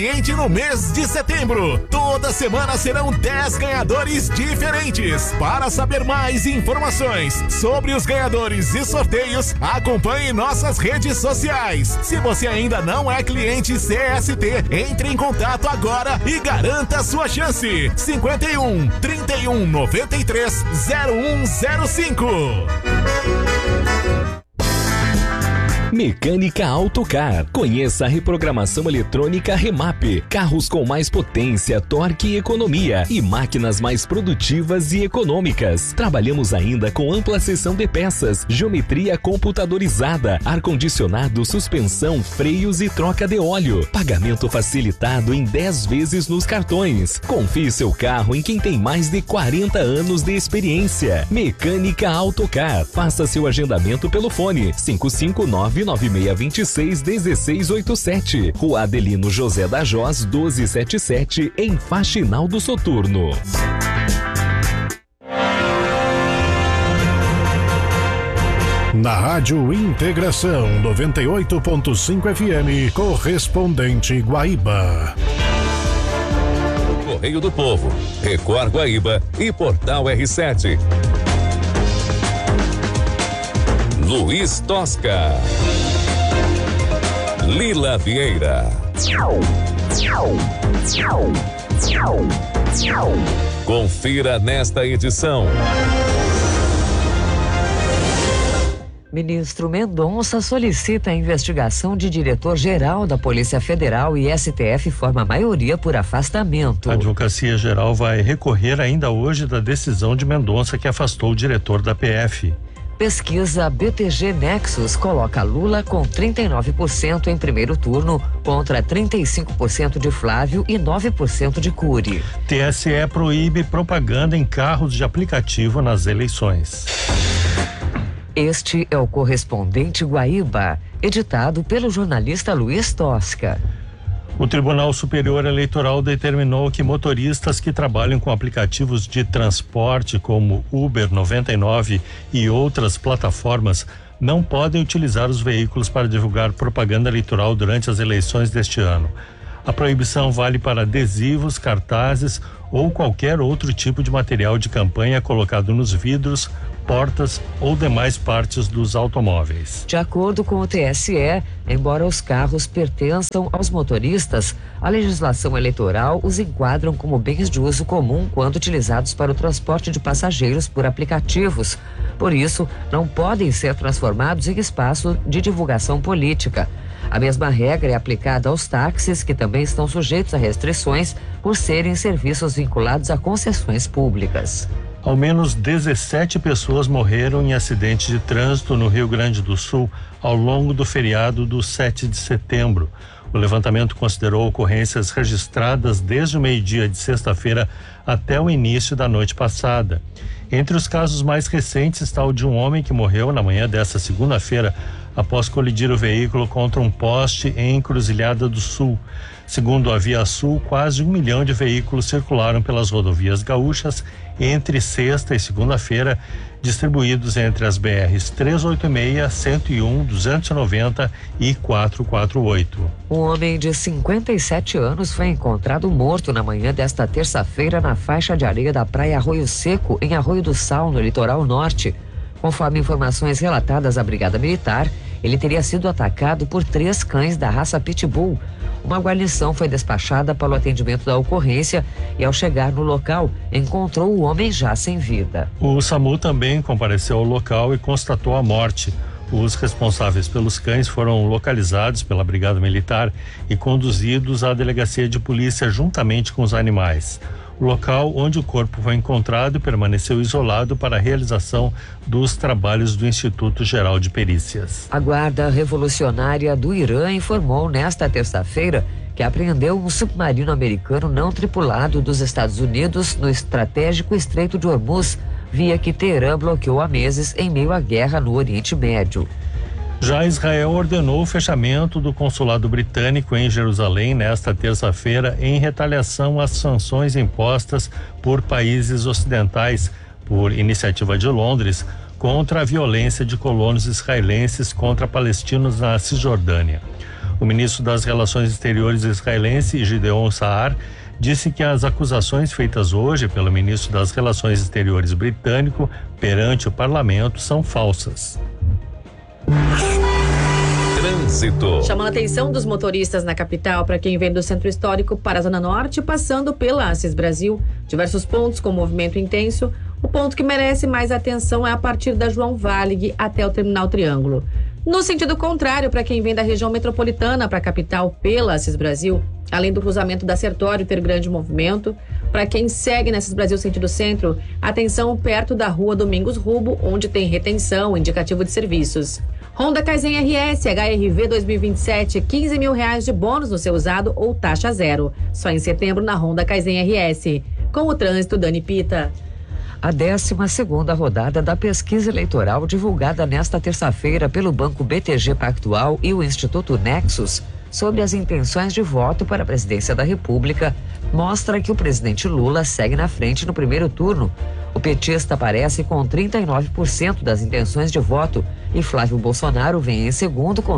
cliente no mês de setembro. Toda semana serão 10 ganhadores diferentes. Para saber mais informações sobre os ganhadores e sorteios, acompanhe nossas redes sociais. Se você ainda não é cliente CST, entre em contato agora e garanta sua chance. 51 31 93 0105. Mecânica Autocar. Conheça a reprogramação eletrônica Remap. Carros com mais potência, torque e economia e máquinas mais produtivas e econômicas. Trabalhamos ainda com ampla seção de peças, geometria computadorizada, ar-condicionado, suspensão, freios e troca de óleo. Pagamento facilitado em 10 vezes nos cartões. Confie seu carro em quem tem mais de 40 anos de experiência. Mecânica Autocar. Faça seu agendamento pelo fone 559-9626-1687. Rua Adelino José da Jós, 1277, em Faxinal do Soturno. Na Rádio Integração 98.5 FM, correspondente Guaíba. Correio do Povo, Record Guaíba e Portal R7. Luiz Tosca. Lila Vieira. Confira nesta edição. Ministro Mendonça solicita a investigação de diretor-geral da Polícia Federal e STF forma maioria por afastamento. A Advocacia Geral vai recorrer ainda hoje da decisão de Mendonça que afastou o diretor da PF. Pesquisa BTG Nexus coloca Lula com 39% em primeiro turno contra 35% de Flávio e 9% de Cury. TSE proíbe propaganda em carros de aplicativo nas eleições. Este é o Correspondente Guaíba, editado pelo jornalista Luiz Tosca. O Tribunal Superior Eleitoral determinou que motoristas que trabalham com aplicativos de transporte como Uber 99 e outras plataformas não podem utilizar os veículos para divulgar propaganda eleitoral durante as eleições deste ano. A proibição vale para adesivos, cartazes ou qualquer outro tipo de material de campanha colocado nos vidros, portas ou demais partes dos automóveis. De acordo com o TSE, embora os carros pertençam aos motoristas, a legislação eleitoral os enquadram como bens de uso comum quando utilizados para o transporte de passageiros por aplicativos. Por isso, não podem ser transformados em espaço de divulgação política. A mesma regra é aplicada aos táxis, que também estão sujeitos a restrições por serem serviços vinculados a concessões públicas. Ao menos 17 pessoas morreram em acidentes de trânsito no Rio Grande do Sul ao longo do feriado do 7 de setembro. O levantamento considerou ocorrências registradas desde o meio-dia de sexta-feira até o início da noite passada. Entre os casos mais recentes está o de um homem que morreu na manhã desta segunda-feira após colidir o veículo contra um poste em Encruzilhada do Sul. Segundo a Via Sul, quase 1 milhão de veículos circularam pelas rodovias gaúchas entre sexta e segunda-feira, distribuídos entre as BRs 386, 101, 290 e 448. Um homem de 57 anos foi encontrado morto na manhã desta terça-feira na faixa de areia da praia Arroio Seco, em Arroio do Sal, no litoral norte. Conforme informações relatadas à Brigada Militar, ele teria sido atacado por 3 cães da raça Pitbull. Uma guarnição foi despachada para o atendimento da ocorrência e, ao chegar no local, encontrou o homem já sem vida. O SAMU também compareceu ao local e constatou a morte. Os responsáveis pelos cães foram localizados pela Brigada Militar e conduzidos à delegacia de polícia juntamente com os animais. O local onde o corpo foi encontrado permaneceu isolado para a realização dos trabalhos do Instituto Geral de Perícias. A Guarda Revolucionária do Irã informou nesta terça-feira que apreendeu um submarino americano não tripulado dos Estados Unidos no estratégico Estreito de Hormuz, via que Teherã bloqueou há meses em meio à guerra no Oriente Médio. Já Israel ordenou o fechamento do consulado britânico em Jerusalém nesta terça-feira em retaliação às sanções impostas por países ocidentais, por iniciativa de Londres, contra a violência de colonos israelenses contra palestinos na Cisjordânia. O ministro das Relações Exteriores israelense, Gideon Saar, disse que as acusações feitas hoje pelo ministro das Relações Exteriores britânico perante o parlamento são falsas. Trânsito. Chamando a atenção dos motoristas na capital para quem vem do Centro Histórico para a Zona Norte, passando pela Assis Brasil. Diversos pontos com movimento intenso. O ponto que merece mais atenção é a partir da João Valig até o Terminal Triângulo. No sentido contrário, para quem vem da região metropolitana para a capital pela Assis Brasil, além do cruzamento da Sertório ter grande movimento, para quem segue na Assis Brasil sentido centro, atenção perto da rua Domingos Rubo, onde tem retenção, indicativo de serviços. Honda Kaizen RS, HRV 2027, R$15.000 de bônus no seu usado ou taxa zero. Só em setembro na Honda Kaizen RS. Com o trânsito, Dani Pita. A 12ª rodada da pesquisa eleitoral divulgada nesta terça-feira pelo Banco BTG Pactual e o Instituto Nexus sobre as intenções de voto para a presidência da República mostra que o presidente Lula segue na frente no primeiro turno. O petista aparece com 39% das intenções de voto e Flávio Bolsonaro vem em segundo com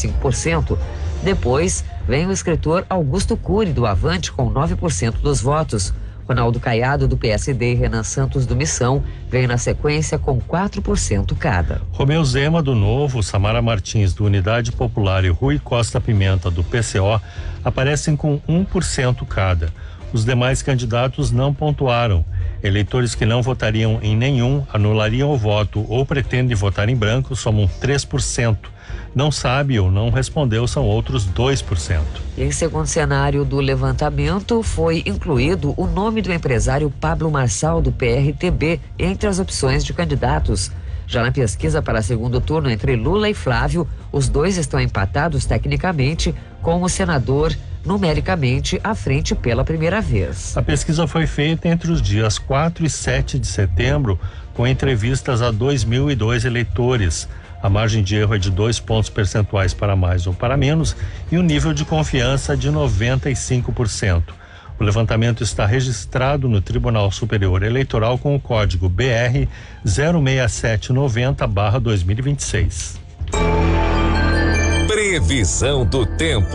35%. Depois vem o escritor Augusto Cury do Avante com 9% dos votos. Ronaldo Caiado, do PSD, e Renan Santos, do Missão, vem na sequência com 4% cada. Romeu Zema, do Novo, Samara Martins, do Unidade Popular e Rui Costa Pimenta, do PCO, aparecem com 1% cada. Os demais candidatos não pontuaram. Eleitores que não votariam em nenhum, anulariam o voto ou pretendem votar em branco somam 3%. Não sabe ou não respondeu são outros 2%. Em segundo cenário do levantamento, foi incluído o nome do empresário Pablo Marçal, do PRTB, entre as opções de candidatos. Já na pesquisa para segundo turno entre Lula e Flávio, os dois estão empatados tecnicamente, com o senador numericamente à frente pela primeira vez. A pesquisa foi feita entre os dias 4 e 7 de setembro, com entrevistas a 2.002 eleitores. A margem de erro é de 2 pontos percentuais para mais ou para menos e o nível de confiança de 95%. O levantamento está registrado no Tribunal Superior Eleitoral com o código BR 06790/2026. Previsão do tempo.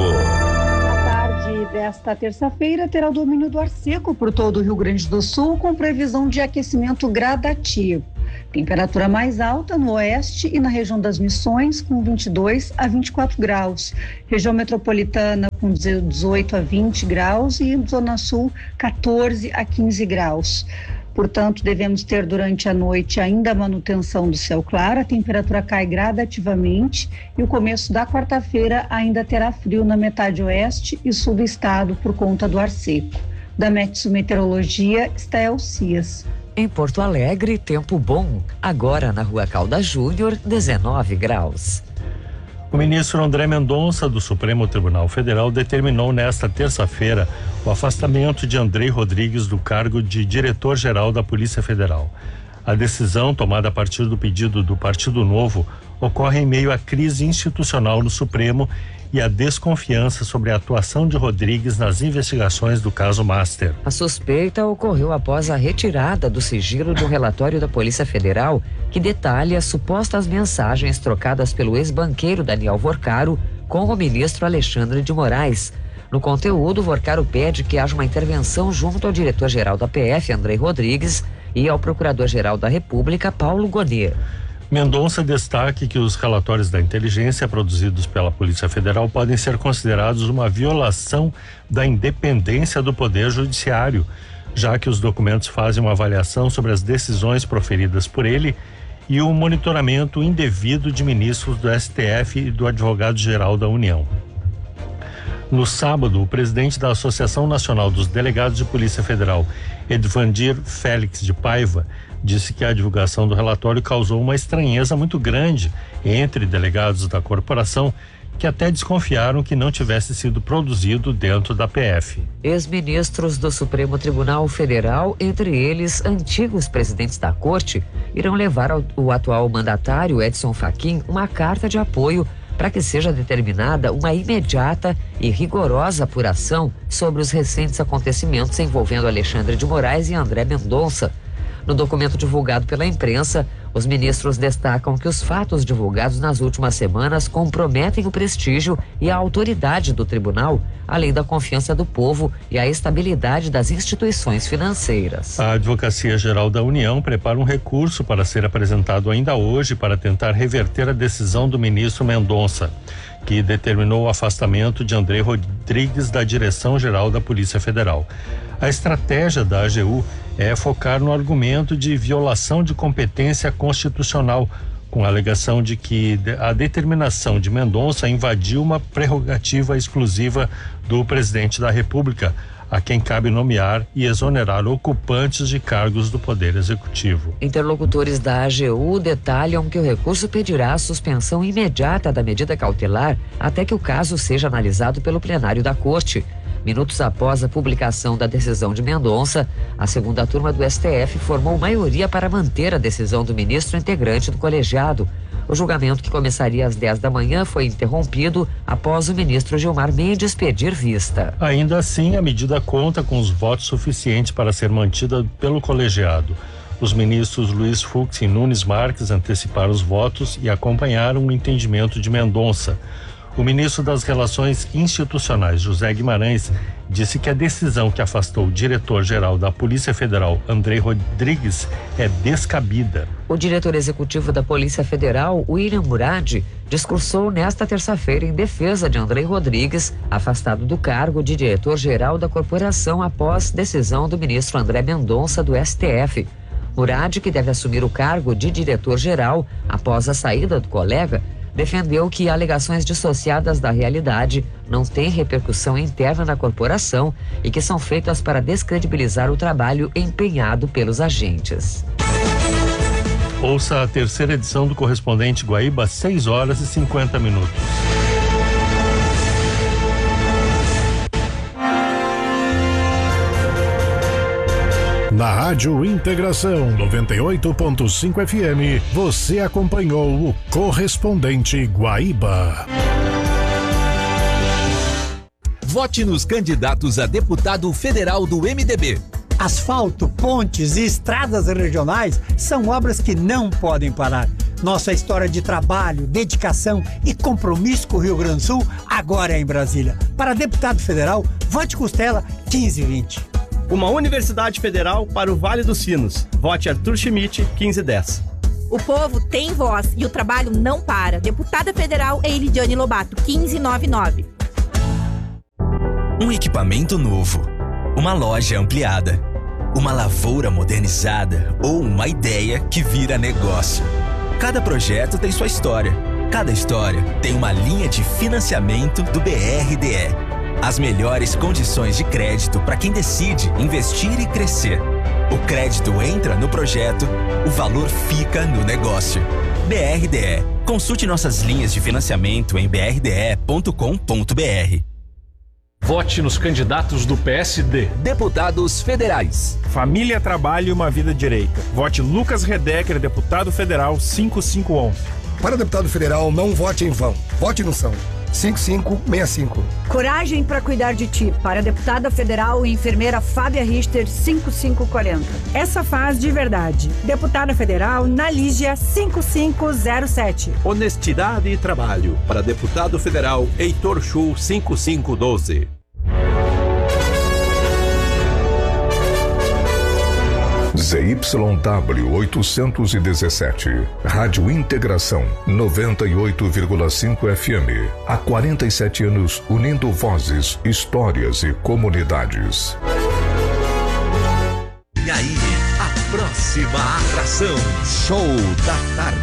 Desta terça-feira terá o domínio do ar seco por todo o Rio Grande do Sul, com previsão de aquecimento gradativo. Temperatura mais alta no oeste e na região das Missões, com 22 a 24 graus. Região metropolitana com 18 a 20 graus e Zona Sul 14 a 15 graus. Portanto, devemos ter durante a noite ainda a manutenção do céu claro, a temperatura cai gradativamente e o começo da quarta-feira ainda terá frio na metade oeste e sul do estado por conta do ar seco. Da Metsu Meteorologia, Stael Cias. Em Porto Alegre, tempo bom. Agora na Rua Caldas Júnior, 19 graus. O ministro André Mendonça, do Supremo Tribunal Federal, determinou nesta terça-feira o afastamento de Andrei Rodrigues do cargo de diretor-geral da Polícia Federal. A decisão, tomada a partir do pedido do Partido Novo, ocorre em meio à crise institucional no Supremo e à desconfiança sobre a atuação de Rodrigues nas investigações do caso Master. A suspeita ocorreu após a retirada do sigilo de um relatório da Polícia Federal que detalha supostas mensagens trocadas pelo ex-banqueiro Daniel Vorcaro com o ministro Alexandre de Moraes. No conteúdo, Vorcaro pede que haja uma intervenção junto ao diretor-geral da PF, Andrei Rodrigues, e ao procurador-geral da República, Paulo Gonet. Mendonça destaca que os relatórios da inteligência produzidos pela Polícia Federal podem ser considerados uma violação da independência do Poder Judiciário, já que os documentos fazem uma avaliação sobre as decisões proferidas por ele e o monitoramento indevido de ministros do STF e do Advogado-Geral da União. No sábado, o presidente da Associação Nacional dos Delegados de Polícia Federal, Edvandir Félix de Paiva, disse que a divulgação do relatório causou uma estranheza muito grande entre delegados da corporação, que até desconfiaram que não tivesse sido produzido dentro da PF. Ex-ministros do Supremo Tribunal Federal, entre eles antigos presidentes da Corte, irão levar ao atual mandatário Edson Fachin uma carta de apoio para que seja determinada uma imediata e rigorosa apuração sobre os recentes acontecimentos envolvendo Alexandre de Moraes e André Mendonça. No documento divulgado pela imprensa, Os ministros destacam que os fatos divulgados nas últimas semanas comprometem o prestígio e a autoridade do tribunal, além da confiança do povo e a estabilidade das instituições financeiras. A Advocacia Geral da União prepara um recurso para ser apresentado ainda hoje para tentar reverter a decisão do ministro Mendonça, que determinou o afastamento de André Rodrigues da Direção-Geral da Polícia Federal. A estratégia da AGU é focar no argumento de violação de competência constitucional, com a alegação de que a determinação de Mendonça invadiu uma prerrogativa exclusiva do presidente da República, a quem cabe nomear e exonerar ocupantes de cargos do Poder Executivo. Interlocutores da AGU detalham que o recurso pedirá a suspensão imediata da medida cautelar até que o caso seja analisado pelo plenário da Corte. Minutos após a publicação da decisão de Mendonça, a segunda turma do STF formou maioria para manter a decisão do ministro integrante do colegiado. O julgamento, que começaria às 10 da manhã, foi interrompido após o ministro Gilmar Mendes pedir vista. Ainda assim, a medida conta com os votos suficientes para ser mantida pelo colegiado. Os ministros Luiz Fux e Nunes Marques anteciparam os votos e acompanharam o entendimento de Mendonça. O ministro das Relações Institucionais, José Guimarães, disse que a decisão que afastou o diretor-geral da Polícia Federal, André Rodrigues, é descabida. O diretor executivo da Polícia Federal, William Murad, discursou nesta terça-feira em defesa de André Rodrigues, afastado do cargo de diretor-geral da corporação após decisão do ministro André Mendonça do STF. Murad, que deve assumir o cargo de diretor-geral após a saída do colega, defendeu que alegações dissociadas da realidade não têm repercussão interna na corporação e que são feitas para descredibilizar o trabalho empenhado pelos agentes. Ouça a terceira edição do Correspondente Guaíba, 6h50. Na Rádio Integração 98.5 FM, você acompanhou o Correspondente Guaíba. Vote nos candidatos a deputado federal do MDB. Asfalto, pontes e estradas regionais são obras que não podem parar. Nossa história de trabalho, dedicação e compromisso com o Rio Grande do Sul agora é em Brasília. Para deputado federal, vote Costela 1520. Uma universidade federal para o Vale dos Sinos. Vote Arthur Schmidt, 1510. O povo tem voz e o trabalho não para. Deputada federal Eilidiane Lobato, 1599. Um equipamento novo, uma loja ampliada, uma lavoura modernizada ou uma ideia que vira negócio. Cada projeto tem sua história. Cada história tem uma linha de financiamento do BRDE. As melhores condições de crédito para quem decide investir e crescer. O crédito entra no projeto, o valor fica no negócio. BRDE. Consulte nossas linhas de financiamento em brde.com.br. Vote nos candidatos do PSD. Deputados federais. Família, trabalho e uma vida direita. Vote Lucas Redecker, deputado federal, 5511. Para deputado federal, não vote em vão. Vote no São. 5565. Coragem para cuidar de ti. Para a deputada federal e enfermeira Fábia Richter, 5540. Essa faz de verdade. Deputada federal Nalígia, 5507. Honestidade e trabalho. Para deputado federal Heitor Chu, 5512. ZYW 817, Rádio Integração 98,5 FM. Há 47 anos unindo vozes, histórias e comunidades. E aí, a próxima atração, Show da Tarde.